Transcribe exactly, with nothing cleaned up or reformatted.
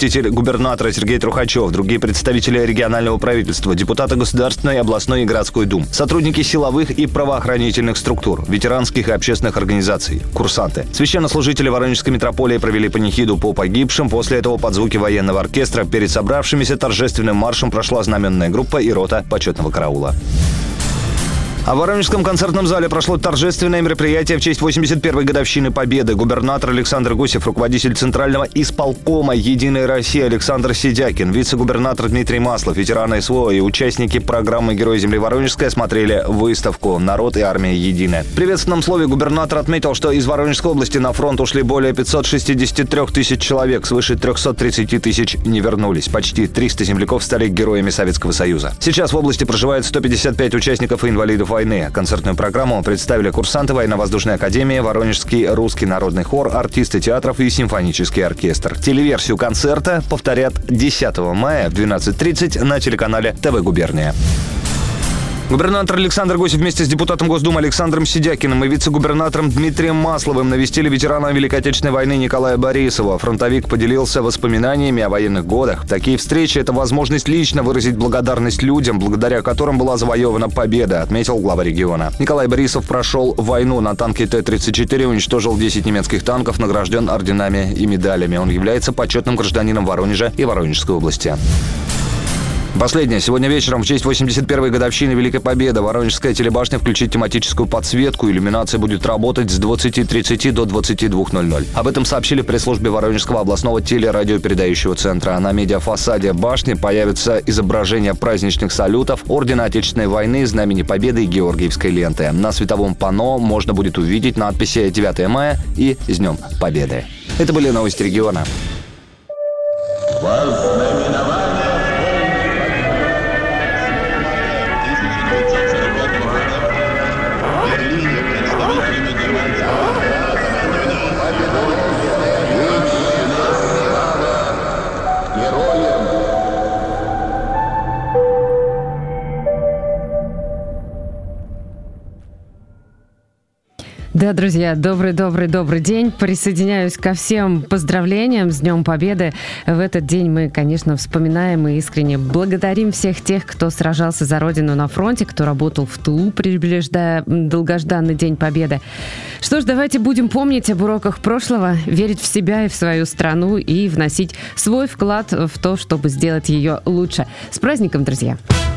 заместитель губернатора Сергей Трухачев, другие представители регионального правительства, депутаты Государственной, областной и городской дум, сотрудники силовых и правоохранительных структур, ветеранских и общественных организаций, курсанты. Священнослужители Воронежской митрополии провели панихиду по погибшим. После этого под звуки военного оркестра перед собравшимися торжественным маршем прошла знаменная группа и рота почетного караула. А в Воронежском концертном зале прошло торжественное мероприятие в честь восемьдесят первой годовщины Победы. Губернатор Александр Гусев, руководитель Центрального исполкома «Единой России» Александр Сидякин, вице-губернатор Дмитрий Маслов, ветераны СВО и участники программы «Герой земли Воронежской» осмотрели выставку «Народ и армия едины». В приветственном слове губернатор отметил, что из Воронежской области на фронт ушли более пятьсот шестьдесят три тысяч человек, свыше триста тридцать тысяч не вернулись. Почти триста земляков стали героями Советского Союза. Сейчас в области проживает сто пятьдесят пять участников и инвалидов войны. Концертную программу представили курсанты Военно-воздушной академии, Воронежский русский народный хор, артисты театров и симфонический оркестр. Телеверсию концерта повторят десятого мая в двенадцать тридцать на телеканале ТВ «Губерния». Губернатор Александр Гусев вместе с депутатом Госдумы Александром Сидякиным и вице-губернатором Дмитрием Масловым навестили ветерана Великой Отечественной войны Николая Борисова. Фронтовик поделился воспоминаниями о военных годах. Такие встречи – это возможность лично выразить благодарность людям, благодаря которым была завоевана победа, отметил глава региона. Николай Борисов прошел войну на танке Т тридцать четыре, уничтожил десять немецких танков, награжден орденами и медалями. Он является почетным гражданином Воронежа и Воронежской области. Последнее. Сегодня вечером в честь восемьдесят первой годовщины Великой Победы Воронежская телебашня включит тематическую подсветку. Иллюминация будет работать с двадцати тридцати до двадцати двух ноль-ноль. Об этом сообщили в пресс-службе Воронежского областного телерадиопередающего центра. На медиафасаде башни появятся изображения праздничных салютов, Ордена Отечественной войны, Знамени Победы и Георгиевской ленты. На световом панно можно будет увидеть надписи девятого мая и «С Днем Победы». Это были новости региона. Да, друзья, добрый-добрый-добрый день. Присоединяюсь ко всем поздравлениям с Днем Победы. В этот день мы, конечно, вспоминаем и искренне благодарим всех тех, кто сражался за Родину на фронте, кто работал в тылу, приближая долгожданный День Победы. Что ж, давайте будем помнить об уроках прошлого, верить в себя и в свою страну и вносить свой вклад в то, чтобы сделать ее лучше. С праздником, друзья!